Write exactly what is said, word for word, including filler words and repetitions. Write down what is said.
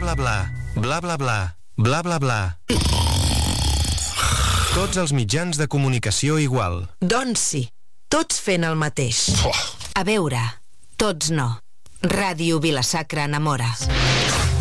bla bla, bla bla bla, bla bla bla. Tots els mitjans de comunicació igual. Doncs sí, tots fent el mateix. A veure, tots no. Ràdio Vila-sacra enamora.